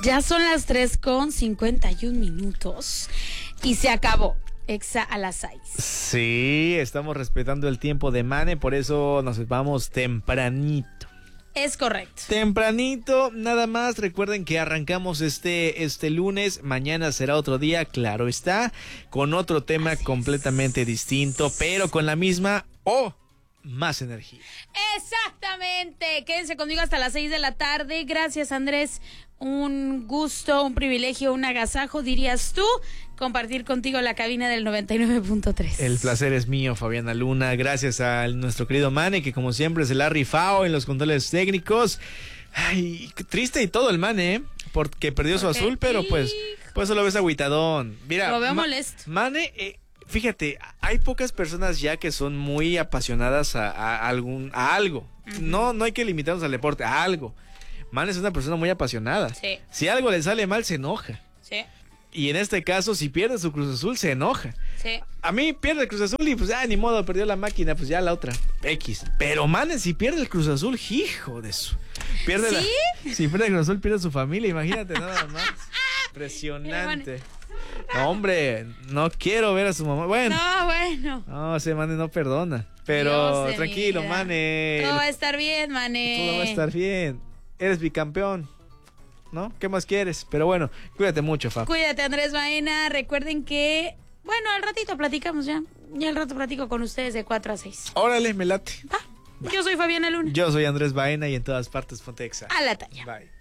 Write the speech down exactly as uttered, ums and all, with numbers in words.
Ya son las tres con cincuenta y un minutos y se acabó. Exa a las seis. Sí, estamos respetando el tiempo de Mane, por eso nos vamos tempranito. Es correcto. Tempranito, nada más. Recuerden que arrancamos este, este lunes. Mañana será otro día, claro está, con otro tema Así completamente es. distinto, pero con la misma o más energía. Exactamente. Quédense conmigo hasta las seis de la tarde. Gracias, Andrés. Un gusto, un privilegio, un agasajo, dirías tú, compartir contigo la cabina del noventa y nueve punto tres. El placer es mío, Fabiana Luna. Gracias a nuestro querido Mane, que como siempre se la ha rifado en los controles técnicos. Ay, triste y todo el Mane, ¿eh? Porque perdió okay. su azul, pero pues, pues lo ves agüitadón. Mira, lo veo Ma- molesto. Mane, eh, fíjate, hay pocas personas ya que son muy apasionadas a, a algún, a algo. Uh-huh. No, no hay que limitarnos al deporte, a algo. Mane es una persona muy apasionada. Sí. Si algo le sale mal, se enoja. Sí. Y en este caso, si pierde su Cruz Azul, se enoja. Sí. A mí pierde el Cruz Azul y pues, ah, ni modo, perdió la máquina, pues ya la otra, X. Pero Mane, si pierde el Cruz Azul, hijo de su... Pierde ¿Sí? la... Si pierde el Cruz Azul, pierde su familia, imagínate nada más. Impresionante. No, hombre, no quiero ver a su mamá. Bueno. No, bueno. No, ese Mane no perdona. Pero Dios tranquilo, Mane. Todo va a estar bien, Mane. Todo va a estar bien. Eres bicampeón, ¿no? ¿Qué más quieres? Pero bueno, cuídate mucho, Fab. Cuídate, Andrés Baena. Recuerden que, bueno, al ratito platicamos ya. Ya al rato platico con ustedes de cuatro a seis. Órale, me late. Va. Yo soy Fabiana Luna. Yo soy Andrés Baena y en todas partes ponte Exa. A la talla. Bye.